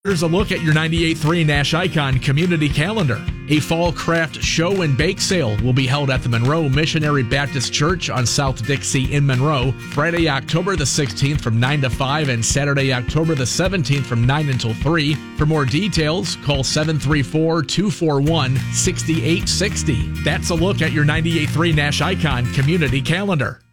Here's a look at your 98.3 Nash Icon community calendar. A fall craft show and bake sale will be held at the Monroe Missionary Baptist Church on South Dixie in Monroe, Friday, October the 16th from 9 to 5 and Saturday, October the 17th from 9 until 3. For more details, call 734-241-6860. That's a look at your 98.3 Nash Icon community calendar.